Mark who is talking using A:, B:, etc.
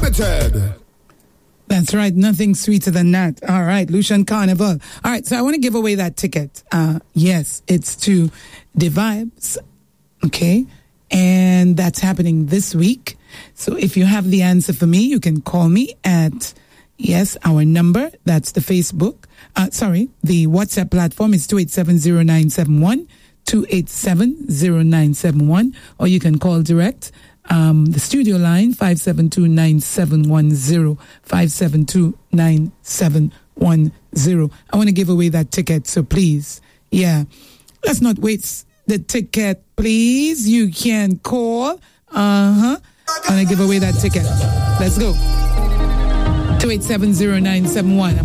A: Limited.
B: That's right. Nothing sweeter than that. All right. Lucian Carnival. All right. So I want to give away that ticket. Yes, it's to The Vibes. Okay. And that's happening this week. So if you have the answer for me, you can call me at, yes, our number. That's the Facebook. The WhatsApp platform is 2870971, 2870971, or you can call direct. The studio line, 572-9710, 572-9710. I want to give away that ticket, so please, let's not waste the ticket, please. You can call. I want to give away that ticket. Let's go. 2870971.